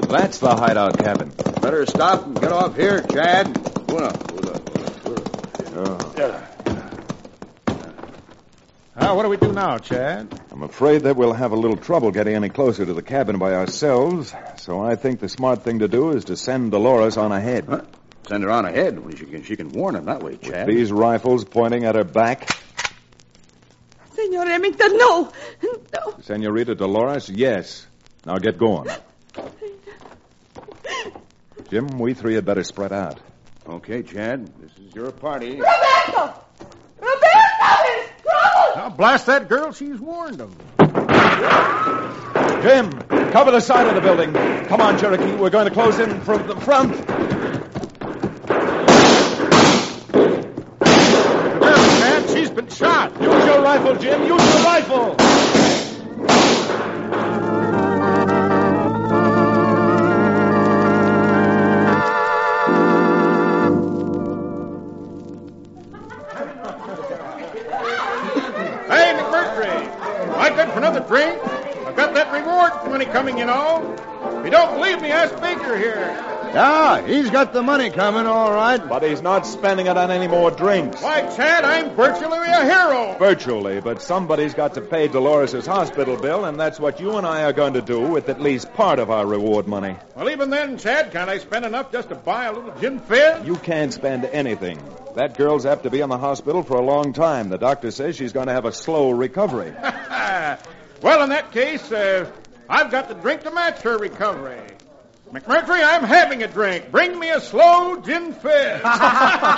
That's the hideout cabin. Better stop and get off here, Chad. What do we do now, Chad? I'm afraid that we'll have a little trouble getting any closer to the cabin by ourselves, so I think the smart thing to do is to send Dolores on ahead. Huh? Send her on ahead. Well, she can warn him that way, Chad. With these rifles pointing at her back. Senor Remington, no. No. Senorita Dolores, yes. Now get going. Jim, we three had better spread out. Okay, Chad. This is your party. Roberto! Roberto, there's trouble! Now, blast that girl. She's warned them. Jim, cover the side of the building. Come on, Cherokee. We're going to close in from the front. Chad, she's been shot. Use your rifle, Jim. Use your rifle. Hey, McMurtry. Am I good for another drink? I've got that reward money coming, you know. If you don't believe me, ask Baker here. Yeah, he's got the money coming, all right. But he's not spending it on any more drinks. Why, Chad, I'm virtually a hero. Virtually, but somebody's got to pay Dolores' hospital bill, and that's what you and I are going to do with at least part of our reward money. Well, even then, Chad, can't I spend enough just to buy a little gin fizz? You can't spend anything. That girl's apt to be in the hospital for a long time. The doctor says she's going to have a slow recovery. Well, in that case, I've got the drink to match her recovery. McMurtry, I'm having a drink. Bring me a slow gin fizz.